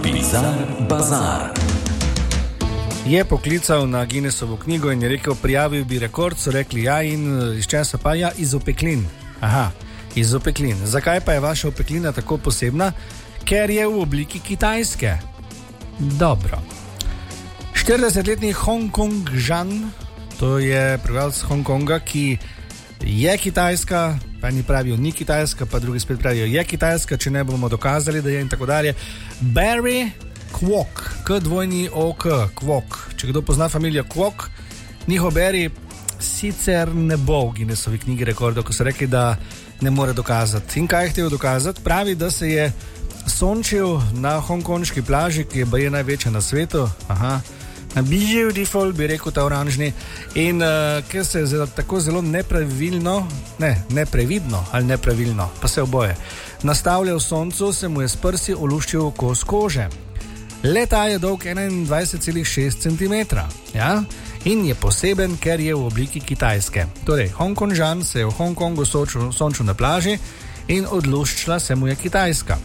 Bizar Bazar. Je poklical na Guinnessovo knjigo in je rekel, prijavil bi rekord, so rekli ja, in iz česa pa ja, iz opeklin. Aha, iz opeklin. Zakaj pa je vaša opeklina tako posebna? Ker je v obliki Kitajske. Dobro. 40-letni Hongkongžan, to je prebivalec Hongkonga, ki je Kitajska, pa eni pravijo ni Kitajska, pa drugi spet pravijo je Kitajska, če ne bomo dokazali, da je in tako dalje. Barry Kwok, K-2-O-K, Kwok. Če kdo pozna familijo Kwok, njihov Barry sicer ne bo v Guinnessovi knjigi rekordov, ko so rekli, da ne more dokazati. In kaj je htel dokazati? Pravi, da se je sončil na hongkonški plaži, ki je baje največja na svetu. Aha. Beautiful, bi rekel ta oranžni. In ker se je tako zelo nepravilno, neprevidno ali nepravilno, pa se oboje, nastavljal v soncu, se mu je s prsi oluščil kos kože. Leta je dolg 21,6 cm. Ja? In je poseben, ker je v obliki Kitajske. Torej, Hongkonžan se je v Hongkongu sončil na plaži in odluščila se mu je Kitajska.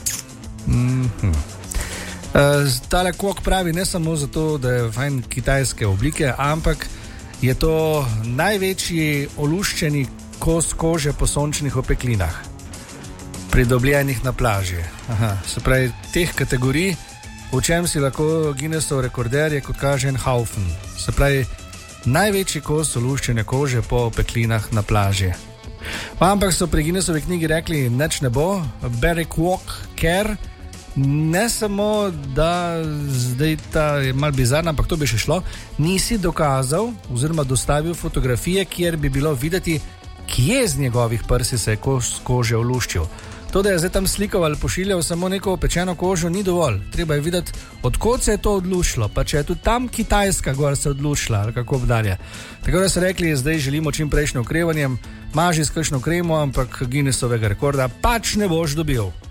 Tale Kwok pravi ne samo zato, da je fajn kitajske oblike, ampak je to največji oluščeni kos kože po sončnih opeklinah, pridobljenih na plaži. Aha, se pravi, teh kategorij, v čem si lahko Guinnessov rekorder je, kot kaže, en Haufen. Se pravi, največji kos oluščene kože po opeklinah na plaži. Ampak so pri Guinnessovi knjigi rekli, nič ne bo, Barry Kwok, ker ne samo, da zdaj ta je malo bizarna, ampak to bi še šlo, nisi dokazal oziroma dostavil fotografije, kjer bi bilo videti, kje z njegovih prsi se je kos kože oluščil. To, da je zdaj tam slikal ali pošiljal samo neko opečeno kožo, ni dovolj. Treba je videti, odkot se je to odlušilo, pa če je tudi tam Kitajska gor se odlušila, ali kako dalje. Tako da so rekli, zdaj želimo čim prejšnje okrevanje, maži s kakšno kremo, ampak Guinnessovega rekorda pač ne boš dobil.